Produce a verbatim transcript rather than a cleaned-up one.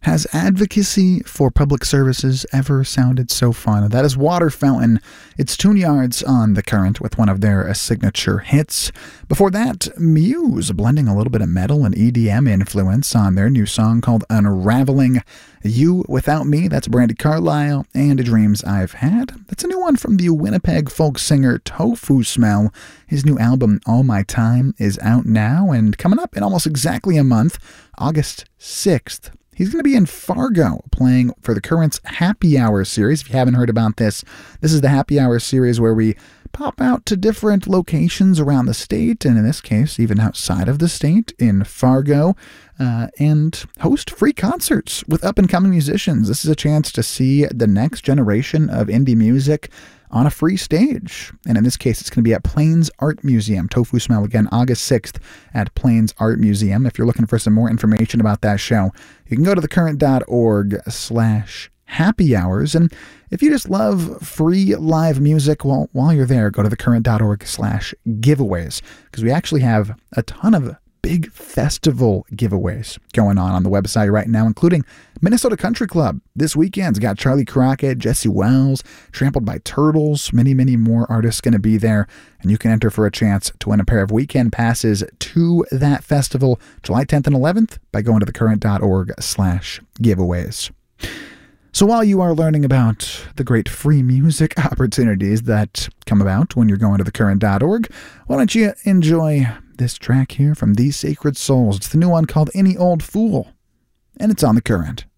Has advocacy for public services ever sounded so fun? That is Water Fountain. It's Tune Yards on The Current with one of their signature hits. Before that, Muse, blending a little bit of metal and E D M influence on their new song called Unraveling. You Without Me, that's Brandi Carlile, and Dreams I've Had. That's a new one from the Winnipeg folk singer Tofu Smell. His new album, All My Time, is out now, and coming up in almost exactly a month, August sixth, he's going to be in Fargo playing for the Current's Happy Hour series. If you haven't heard about this, this is the Happy Hour series where we pop out to different locations around the state, and in this case, even outside of the state, in Fargo, uh, and host free concerts with up-and-coming musicians. This is a chance to see the next generation of indie music on a free stage. And in this case, it's going to be at Plains Art Museum. Tofu Smell, again, August sixth at Plains Art Museum. If you're looking for some more information about that show, you can go to thecurrent.org slash happy hours. And if you just love free live music, well, while you're there, go to thecurrent.org slash giveaways, because we actually have a ton of big festival giveaways going on on the website right now, including Minnesota Country Club. This weekend's got Charlie Crockett, Jesse Wells, Trampled by Turtles, many, many more artists going to be there, and you can enter for a chance to win a pair of weekend passes to that festival July tenth and eleventh by going to thecurrent.org slash giveaways. So while you are learning about the great free music opportunities that come about when you're going to thecurrent dot org, why don't you enjoy this track here from These Sacred Souls. It's the new one called Any Old Fool, and it's on The Current.